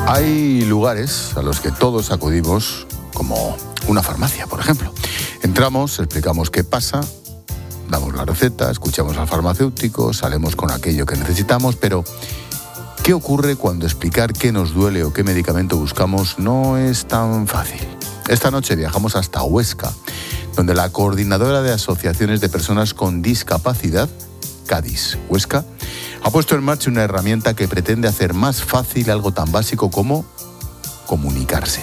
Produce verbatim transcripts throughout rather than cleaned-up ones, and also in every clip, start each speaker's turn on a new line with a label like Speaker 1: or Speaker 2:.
Speaker 1: Hay lugares a los que todos acudimos, como una farmacia, por ejemplo. Entramos, explicamos qué pasa, damos la receta, escuchamos al farmacéutico, salimos con aquello que necesitamos, pero ¿qué ocurre cuando explicar qué nos duele o qué medicamento buscamos no es tan fácil? Esta noche viajamos hasta Huesca, donde la coordinadora de asociaciones de personas con discapacidad, Cadis Huesca, ha puesto en marcha una herramienta que pretende hacer más fácil algo tan básico como comunicarse.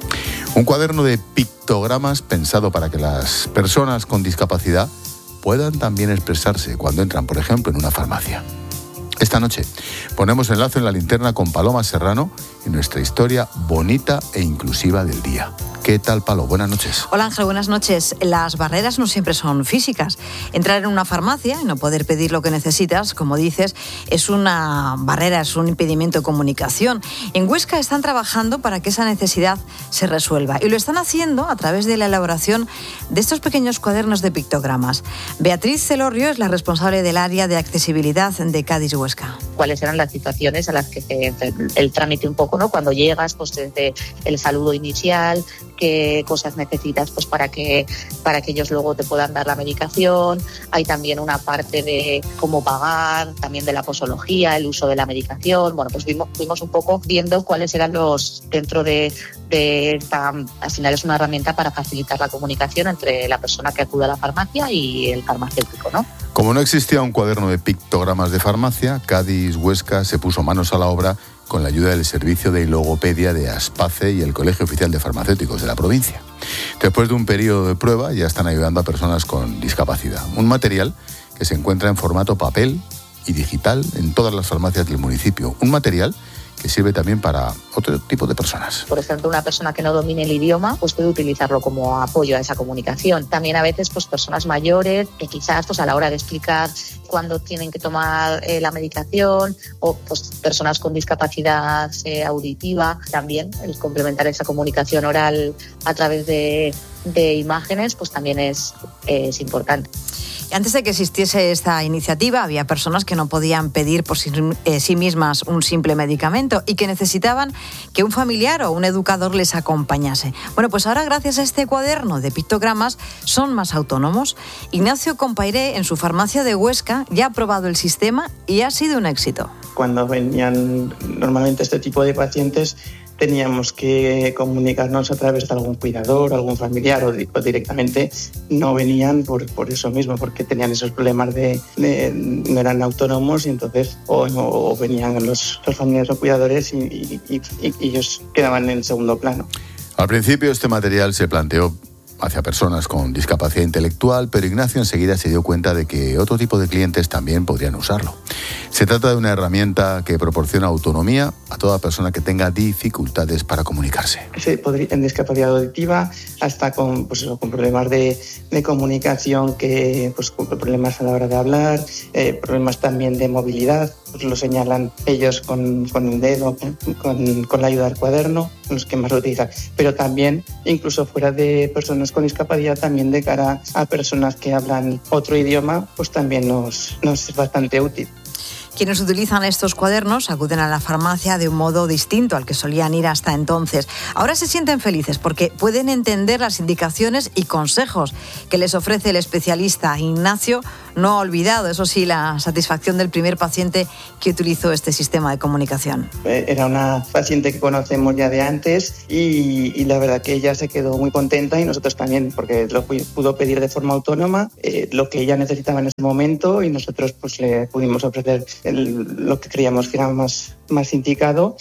Speaker 1: Un cuaderno de pictogramas pensado para que las personas con discapacidad puedan también expresarse cuando entran, por ejemplo, en una farmacia. Esta noche ponemos enlace en la linterna con Paloma Serrano y nuestra historia bonita e inclusiva del día. ¿Qué tal, Palo? Buenas noches.
Speaker 2: Hola, Ángel, buenas noches. Las barreras no siempre son físicas. Entrar en una farmacia y no poder pedir lo que necesitas, como dices, es una barrera, es un impedimento de comunicación. En Huesca están trabajando para que esa necesidad se resuelva y lo están haciendo a través de la elaboración de estos pequeños cuadernos de pictogramas. Beatriz Celorrio es la responsable del área de accesibilidad de Cadis Huesca.
Speaker 3: ¿Cuáles eran las situaciones a las que se, el trámite un poco, ¿no? Cuando llegas, pues desde el saludo inicial, qué cosas necesitas pues para que para que ellos luego te puedan dar la medicación. Hay también una parte de cómo pagar, también de la posología, el uso de la medicación. Bueno, pues vimos, fuimos un poco viendo cuáles eran los dentro de, de esta, al final es una herramienta para facilitar la comunicación entre la persona que acude a la farmacia y el farmacéutico, ¿no?
Speaker 1: Como no existía un cuaderno de pictogramas de farmacia, Cadis Huesca se puso manos a la obra con la ayuda del servicio de logopedia de Aspace y el Colegio Oficial de Farmacéuticos de la provincia. Después de un periodo de prueba, ya están ayudando a personas con discapacidad. Un material que se encuentra en formato papel y digital en todas las farmacias del municipio. Un material que sirve también para otro tipo de personas.
Speaker 3: Por ejemplo, una persona que no domine el idioma, pues puede utilizarlo como apoyo a esa comunicación. También a veces, pues personas mayores que quizás, pues a la hora de explicar cuándo tienen que tomar eh, la medicación, o pues personas con discapacidad eh, auditiva, también el complementar esa comunicación oral a través de, de imágenes, pues también es, eh, es importante.
Speaker 2: Antes de que existiese esta iniciativa, había personas que no podían pedir por sí, eh, sí mismas un simple medicamento y que necesitaban que un familiar o un educador les acompañase. Bueno, pues ahora, gracias a este cuaderno de pictogramas, son más autónomos. Ignacio Compairé, en su farmacia de Huesca, ya ha probado el sistema y ha sido un éxito.
Speaker 4: Cuando venían normalmente este tipo de pacientes, teníamos que comunicarnos a través de algún cuidador, algún familiar, o, di- o directamente no venían por, por eso mismo, porque tenían esos problemas de, de no eran autónomos y entonces o, o venían los, los familiares o cuidadores y, y, y, y ellos quedaban en segundo plano.
Speaker 1: Al principio este material se planteó hacia personas con discapacidad intelectual, pero Ignacio enseguida se dio cuenta de que otro tipo de clientes también podrían usarlo. Se trata de una herramienta que proporciona autonomía a toda persona que tenga dificultades para comunicarse.
Speaker 4: Se podría, en discapacidad auditiva, hasta con, pues eso, con problemas de, de comunicación, que, pues, con problemas a la hora de hablar, eh, problemas también de movilidad, pues lo señalan ellos con, con el dedo, con, con la ayuda del cuaderno, los que más lo utilizan. Pero también, incluso fuera de personas con discapacidad, también de cara a personas que hablan otro idioma, pues también nos, nos es bastante útil.
Speaker 2: Quienes utilizan estos cuadernos acuden a la farmacia de un modo distinto al que solían ir hasta entonces. Ahora se sienten felices porque pueden entender las indicaciones y consejos que les ofrece el especialista. Ignacio no ha olvidado, eso sí, la satisfacción del primer paciente que utilizó este sistema de comunicación.
Speaker 4: Era una paciente que conocemos ya de antes y, y la verdad que ella se quedó muy contenta y nosotros también, porque lo pudo pedir de forma autónoma, eh, lo que ella necesitaba en ese momento, y nosotros pues le pudimos ofrecer el, lo que creíamos que era más, más indicado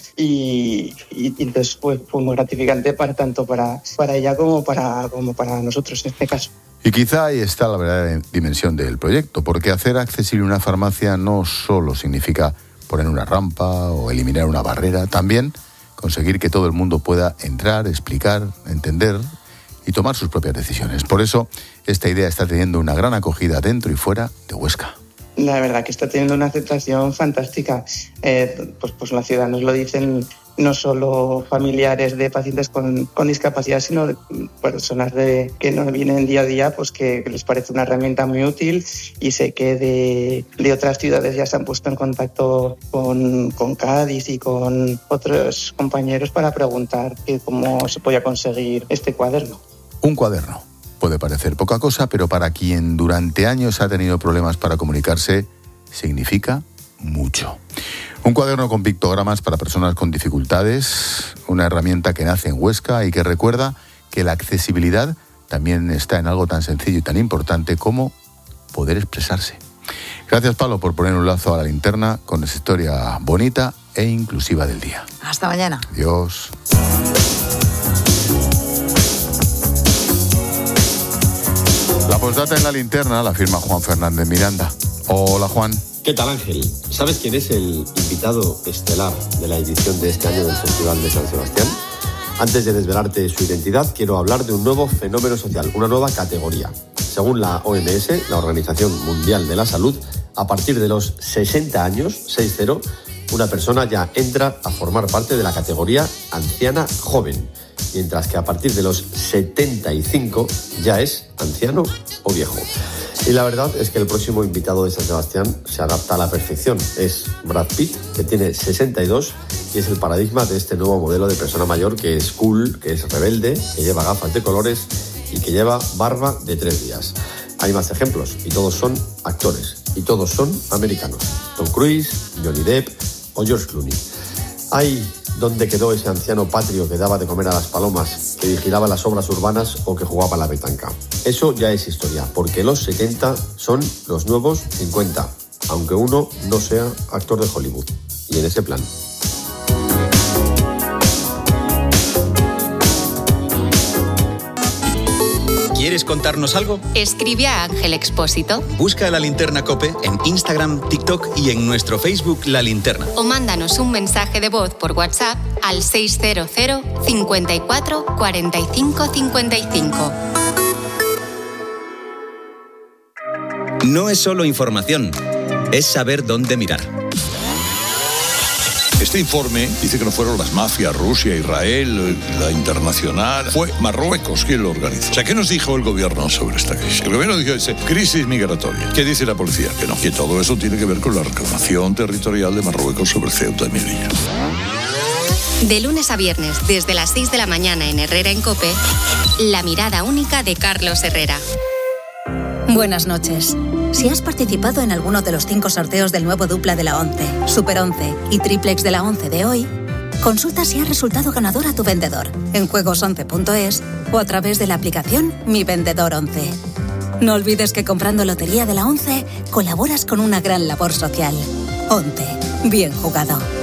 Speaker 4: y, y, y entonces pues, fue muy gratificante para tanto para, para ella como para, como para nosotros en este caso.
Speaker 1: Y quizá ahí está la verdadera dimensión del proyecto, porque hacer accesible una farmacia no solo significa poner una rampa o eliminar una barrera, también conseguir que todo el mundo pueda entrar, explicar, entender y tomar sus propias decisiones. Por eso, esta idea está teniendo una gran acogida dentro y fuera de Huesca.
Speaker 4: La verdad que está teniendo una aceptación fantástica. Eh, pues, pues la ciudad nos lo dicen, no solo familiares de pacientes con, con discapacidad, sino de personas de, que no vienen día a día, pues que les parece una herramienta muy útil, y sé que de, de otras ciudades ya se han puesto en contacto con, con Cádiz y con otros compañeros para preguntar que cómo se podía conseguir este cuaderno.
Speaker 1: Un cuaderno. Puede parecer poca cosa, pero para quien durante años ha tenido problemas para comunicarse, significa mucho. Un cuaderno con pictogramas para personas con dificultades, una herramienta que nace en Huesca y que recuerda que la accesibilidad también está en algo tan sencillo y tan importante como poder expresarse. Gracias, Pablo, por poner un lazo a la linterna con esa historia bonita e inclusiva del día.
Speaker 2: Hasta mañana.
Speaker 1: Adiós. La postdata en la linterna la firma Juan Fernández Miranda. Hola, Juan.
Speaker 5: ¿Qué tal, Ángel? ¿Sabes quién es el invitado estelar de la edición de este año del Festival de San Sebastián? Antes de desvelarte su identidad, quiero hablar de un nuevo fenómeno social, una nueva categoría. Según la O M S, la Organización Mundial de la Salud, a partir de los sesenta años, seis cero, una persona ya entra a formar parte de la categoría anciana joven, mientras que a partir de los setenta y cinco ya es anciano o viejo. Y la verdad es que el próximo invitado de San Sebastián se adapta a la perfección. Es Brad Pitt, que tiene sesenta y dos y es el paradigma de este nuevo modelo de persona mayor que es cool, que es rebelde, que lleva gafas de colores y que lleva barba de tres días. Hay más ejemplos y todos son actores y todos son americanos. Tom Cruise, Johnny Depp o George Clooney. Ay, ¿dónde quedó ese anciano patrio que daba de comer a las palomas, que vigilaba las obras urbanas o que jugaba a la petanca? Eso ya es historia, porque los setenta son los nuevos cincuenta, aunque uno no sea actor de Hollywood. Y en ese plan.
Speaker 6: ¿Quieres contarnos algo?
Speaker 7: Escribe a Ángel Expósito.
Speaker 6: Busca La Linterna COPE en Instagram, TikTok y en nuestro Facebook La Linterna.
Speaker 7: O mándanos un mensaje de voz por WhatsApp al seis cero cero, cincuenta y cuatro, cuarenta y cinco, cincuenta y cinco.
Speaker 6: No es solo información, es saber dónde mirar.
Speaker 8: Este informe dice que no fueron las mafias, Rusia, Israel, la internacional. Fue Marruecos quien lo organizó. O sea, ¿qué nos dijo el gobierno sobre esta crisis? El gobierno dijo, dice, crisis migratoria. ¿Qué dice la policía? Que no, que todo eso tiene que ver con la reclamación territorial de Marruecos sobre Ceuta y Melilla.
Speaker 7: De lunes a viernes, desde las seis de la mañana en Herrera en COPE, la mirada única de Carlos Herrera.
Speaker 9: Buenas noches. Si has participado en alguno de los cinco sorteos del nuevo dupla de la ONCE, Super once y Triplex de la ONCE de hoy, consulta si has resultado ganador a tu vendedor en juegos once punto es o a través de la aplicación Mi Vendedor once. No olvides que comprando Lotería de la ONCE colaboras con una gran labor social. ONCE. Bien jugado.